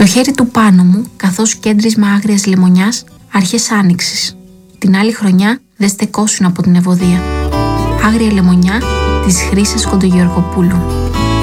Το χέρι του πάνω μου, καθώς κέντρισμα άγριας λεμονιάς, αρχές άνοιξης. Την άλλη χρονιά δεν στεκόσουν από την ευωδία. Άγρια λεμονιά της Χρύσας Κοντογεωργοπούλου.